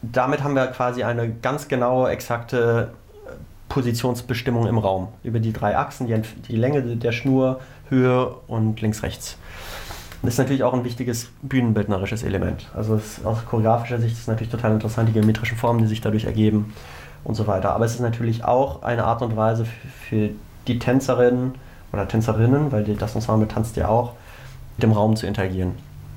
damit haben wir quasi eine ganz genaue, exakte Positionsbestimmung im Raum. Über die 3 Achsen, die Länge der Schnur, Höhe und links, rechts. Das ist natürlich auch ein wichtiges bühnenbildnerisches Element. Also aus choreografischer Sicht ist es natürlich total interessant, die geometrischen Formen, die sich dadurch ergeben und so weiter. Aber es ist natürlich auch eine Art und Weise für die Tänzerinnen oder Tänzerinnen, weil das Ensemble tanzt ja auch, mit dem Raum zu interagieren.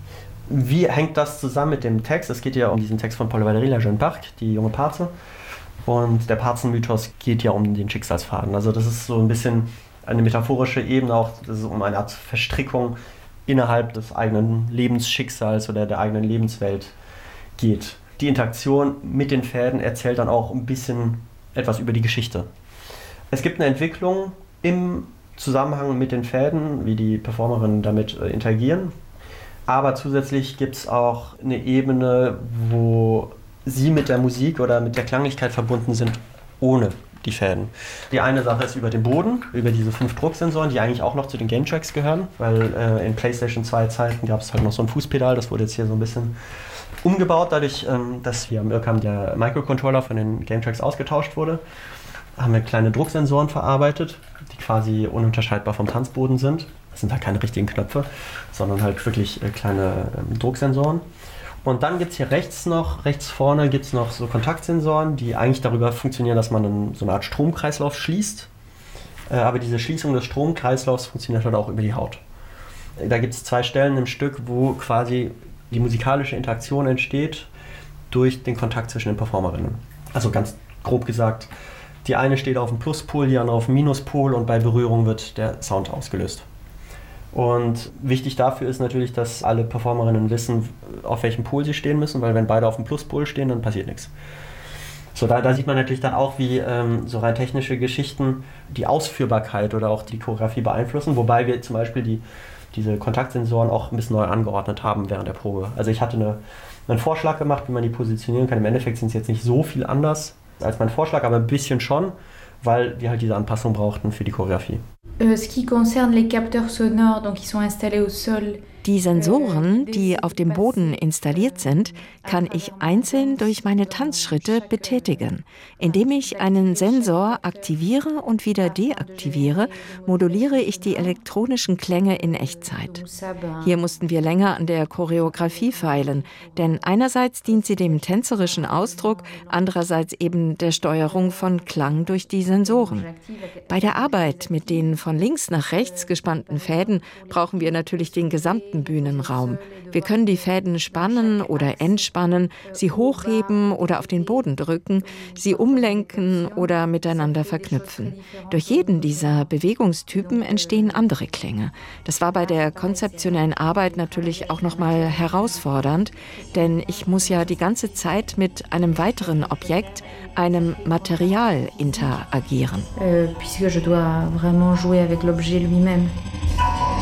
Wie hängt das zusammen mit dem Text? Es geht ja um diesen Text von Paul Valéry, La Jeune Parc, die junge Parze. Und der Parzenmythos geht ja um den Schicksalsfaden. Also das ist so ein bisschen eine metaphorische Ebene, auch das ist um eine Art Verstrickung innerhalb des eigenen Lebensschicksals oder der eigenen Lebenswelt geht. Die Interaktion mit den Fäden erzählt dann auch ein bisschen etwas über die Geschichte. Es gibt eine Entwicklung im Zusammenhang mit den Fäden, wie die Performerinnen damit interagieren. Aber zusätzlich gibt es auch eine Ebene, wo sie mit der Musik oder mit der Klanglichkeit verbunden sind, ohne die Fäden. Die eine Sache ist über den Boden, über diese 5 Drucksensoren, die eigentlich auch noch zu den Game Tracks gehören, weil in PlayStation 2 Zeiten gab es halt noch so ein Fußpedal, das wurde jetzt hier so ein bisschen umgebaut, dadurch, dass hier am Irkam der Microcontroller von den Game Tracks ausgetauscht wurde, haben wir kleine Drucksensoren verarbeitet, die quasi ununterscheidbar vom Tanzboden sind. Das sind halt keine richtigen Knöpfe, sondern halt wirklich kleine Drucksensoren. Und dann gibt es hier rechts vorne gibt es noch so Kontaktsensoren, die eigentlich darüber funktionieren, dass man so eine Art Stromkreislauf schließt. Aber diese Schließung des Stromkreislaufs funktioniert halt auch über die Haut. Da gibt es 2 Stellen im Stück, wo quasi die musikalische Interaktion entsteht durch den Kontakt zwischen den Performerinnen. Also ganz grob gesagt, die eine steht auf dem Pluspol, die andere auf dem Minuspol und bei Berührung wird der Sound ausgelöst. Und wichtig dafür ist natürlich, dass alle Performerinnen wissen, auf welchem Pol sie stehen müssen, weil wenn beide auf dem Pluspol stehen, dann passiert nichts. So, da sieht man natürlich dann auch, wie so rein technische Geschichten die Ausführbarkeit oder auch die Choreografie beeinflussen, wobei wir zum Beispiel diese Kontaktsensoren auch ein bisschen neu angeordnet haben während der Probe. Also ich hatte einen Vorschlag gemacht, wie man die positionieren kann. Im Endeffekt sind es jetzt nicht so viel anders als mein Vorschlag, aber ein bisschen schon, weil wir halt diese Anpassung brauchten für die Choreografie. Ce qui concerne les capteurs sonores, donc qui sont installés au sol. Die Sensoren, die auf dem Boden installiert sind, kann ich einzeln durch meine Tanzschritte betätigen. Indem ich einen Sensor aktiviere und wieder deaktiviere, moduliere ich die elektronischen Klänge in Echtzeit. Hier mussten wir länger an der Choreografie feilen, denn einerseits dient sie dem tänzerischen Ausdruck, andererseits eben der Steuerung von Klang durch die Sensoren. Bei der Arbeit mit den von links nach rechts gespannten Fäden brauchen wir natürlich den gesamten Bühnenraum. Wir können die Fäden spannen oder entspannen, sie hochheben oder auf den Boden drücken, sie umlenken oder miteinander verknüpfen. Durch jeden dieser Bewegungstypen entstehen andere Klänge. Das war bei der konzeptionellen Arbeit natürlich auch nochmal herausfordernd, denn ich muss ja die ganze Zeit mit einem weiteren Objekt, einem Material interagieren. Puisque je dois vraiment jouer avec l'objet lui-même.